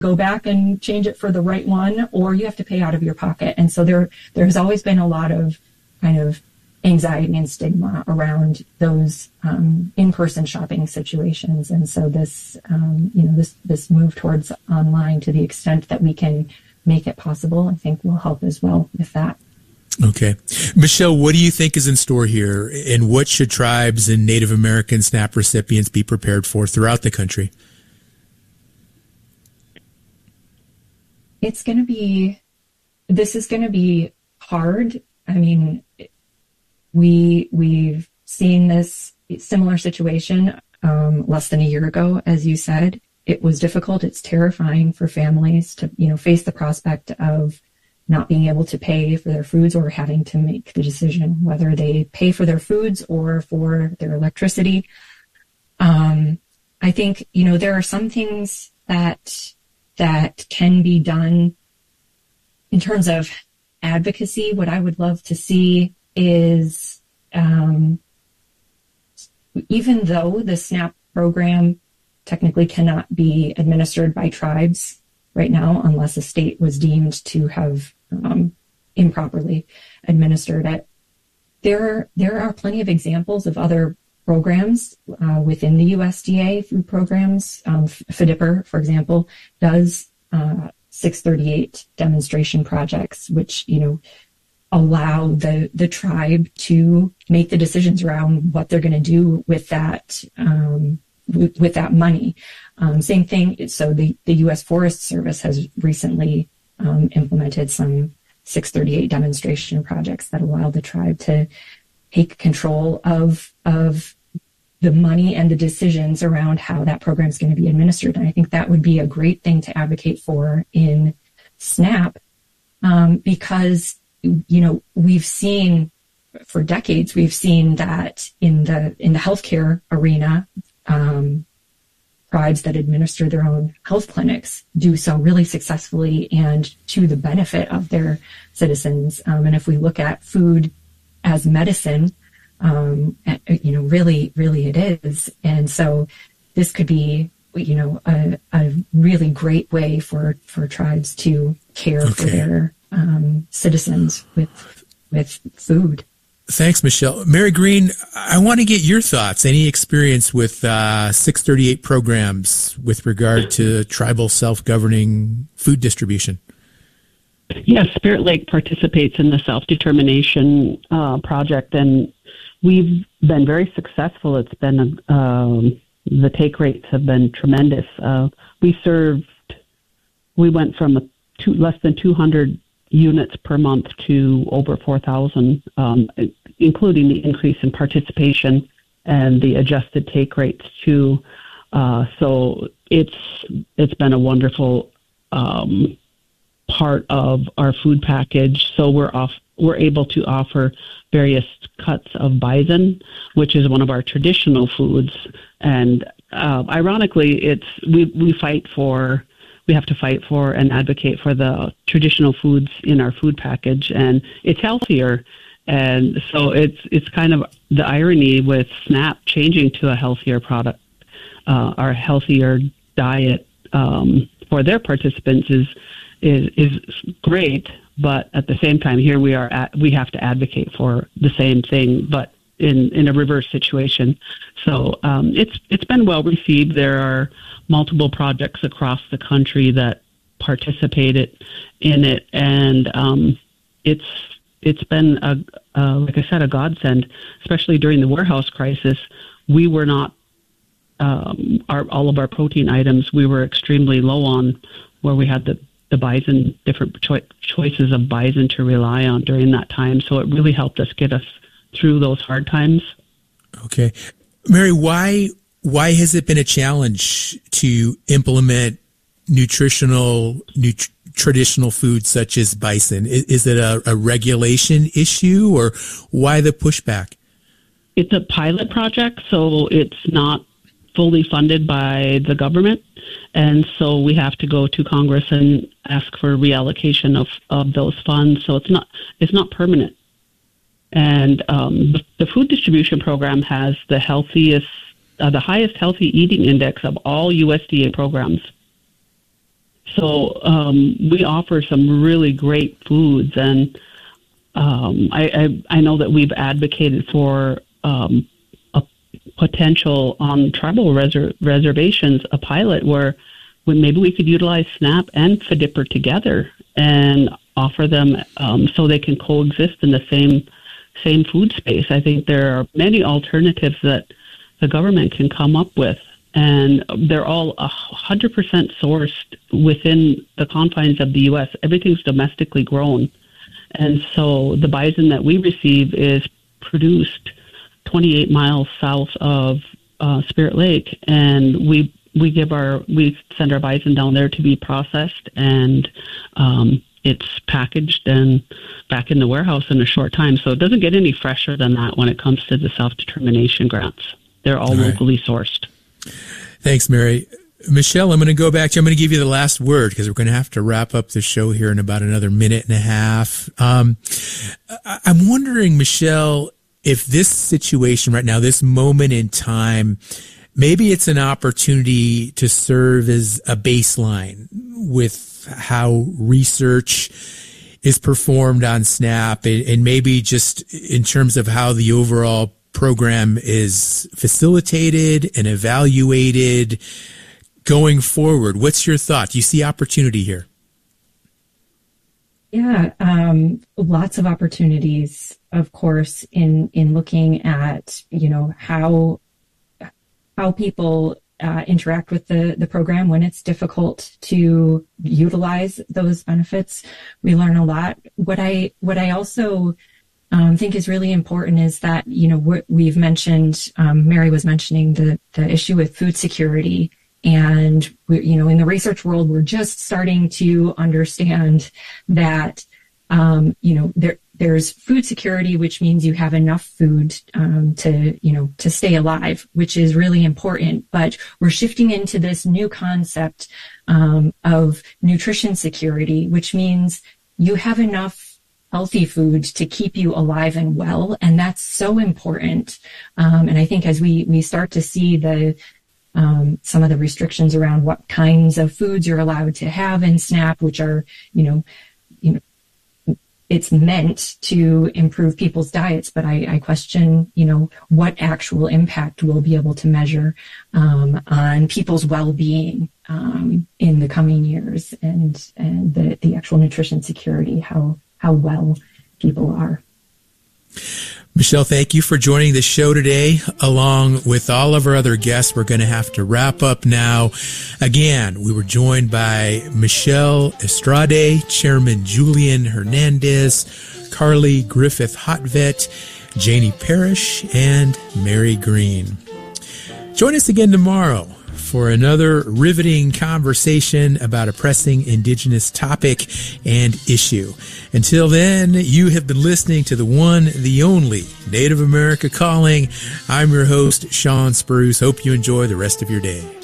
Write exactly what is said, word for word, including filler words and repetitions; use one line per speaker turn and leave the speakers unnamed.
go back and change it for the right one, or you have to pay out of your pocket. And so there, there's always been a lot of kind of anxiety and stigma around those um, in-person shopping situations. And so this, um, you know, this, this move towards online, to the extent that we can make it possible, I think will help as well with that.
Okay. Michelle, what do you think is in store here, and what should tribes and Native American SNAP recipients be prepared for throughout the country?
It's going to be, this is going to be hard. I mean, we, we've seen this similar situation um, less than a year ago, as you said. It was difficult. It's terrifying for families to, you know, face the prospect of not being able to pay for their foods, or having to make the decision whether they pay for their foods or for their electricity. Um, I think, you know, there are some things that that can be done in terms of advocacy. What I would love to see is, um, even though the SNAP program technically cannot be administered by tribes right now, unless a state was deemed to have um, improperly administered it, there, there are plenty of examples of other programs uh, within the U S D A, food programs. Um, F D I P R, for example, does uh, six thirty-eight demonstration projects, which, you know, allow the, the tribe to make the decisions around what they're going to do with that, um, with, with that money. Um, same thing. So the, the U S Forest Service has recently um, implemented some six thirty-eight demonstration projects that allow the tribe to take control of of the money and the decisions around how that program is going to be administered. And I think that would be a great thing to advocate for in SNAP, um, because, you know, we've seen for decades, we've seen that in the in the healthcare arena, um, tribes that administer their own health clinics do so really successfully and to the benefit of their citizens. Um, and if we look at food as medicine, um, you know, really, really it is. And so this could be, you know, a, a really great way for, for tribes to care okay. for their um, citizens with, with food.
Thanks, Michelle. Mary Green, I want to get your thoughts. Any experience with uh, six thirty-eight programs with regard to tribal self-governing food distribution?
Yes, Spirit Lake participates in the self-determination uh, project, and we've been very successful. It's been, um, the take rates have been tremendous. Uh, we served, we went from a two, less than two hundred units per month to over four thousand, um, including the increase in participation and the adjusted take rates too. Uh, so it's it's been a wonderful um, part of our food package. So we're off we're able to offer various cuts of bison, which is one of our traditional foods. And uh, ironically, it's we we fight for. We have to fight for and advocate for the traditional foods in our food package, and it's healthier. And so it's it's kind of the irony with SNAP changing to a healthier product, uh, our healthier diet um, for their participants is, is is great. But at the same time, here we are at, we have to advocate for the same thing, but in, in a reverse situation. So um, it's it's been well received. There are multiple projects across the country that participated in it, and um, it's it's been a, a like I said, a godsend, especially during the warehouse crisis. We were not um, our all of our protein items we were extremely low on, where we had the the bison, different choi- choices of bison to rely on during that time. So it really helped us get us through those hard times.
Okay. Mary, why why has it been a challenge to implement nutritional, nut- traditional foods such as bison? Is, is it a, a regulation issue, or why the pushback?
It's a pilot project, so it's not fully funded by the government. And so we have to go to Congress and ask for reallocation of, of those funds. So it's not it's not permanent. And um, the food distribution program has the healthiest, uh, the highest healthy eating index of all U S D A programs. So um, we offer some really great foods, and um, I, I, I know that we've advocated for um, a potential on tribal reser- reservations, a pilot where we, maybe we could utilize SNAP and F D I P R together and offer them um, so they can coexist in the same same food space. I think there are many alternatives that the government can come up with, and they're all one hundred percent sourced within the confines of the U S. Everything's domestically grown. And so the bison that we receive is produced twenty-eight miles south of uh, Spirit Lake, and we we give our we send our bison down there to be processed, and um, it's packaged and back in the warehouse in a short time. So it doesn't get any fresher than that when it comes to the self-determination grants. They're all, all right. locally sourced.
Thanks, Mary. Michelle, I'm going to go back to you. I'm going to give you the last word because we're going to have to wrap up the show here in about another minute and a half. Um, I'm wondering, Michelle, if this situation right now, this moment in time, maybe it's an opportunity to serve as a baseline with how research is performed on SNAP, and maybe just in terms of how the overall program is facilitated and evaluated going forward. What's your thought? Do you see opportunity here?
Yeah, um, lots of opportunities, of course, in, in looking at, you know, how how people uh, interact with the, the program when it's difficult to utilize those benefits. We learn a lot. What I what I also um, think is really important is that, you know, we're, we've mentioned, um, Mary was mentioning the, the issue with food security. And, we, you know, in the research world, we're just starting to understand that, um, you know, there, there's food security, which means you have enough food um, to, you know, to stay alive, which is really important. But we're shifting into this new concept um, of nutrition security, which means you have enough healthy food to keep you alive and well. And that's so important. Um, and I think as we, we start to see the Um, some of the restrictions around what kinds of foods you're allowed to have in SNAP, which are, you know, you know, it's meant to improve people's diets, but I, I question, you know, what actual impact we'll be able to measure um, on people's well-being um, in the coming years, and and the, the actual nutrition security, how how well people are.
Michelle, thank you for joining the show today. Along with all of our other guests, we're going to have to wrap up now. Again, we were joined by Michelle Estrade, Chairman Julian Hernandez, Carly Griffith-Hotvet, Janie Parrish, and Mary Green. Join us again tomorrow for another riveting conversation about a pressing Indigenous topic and issue. Until then, you have been listening to the one, the only Native America Calling. I'm your host, Sean Spruce. Hope you enjoy the rest of your day.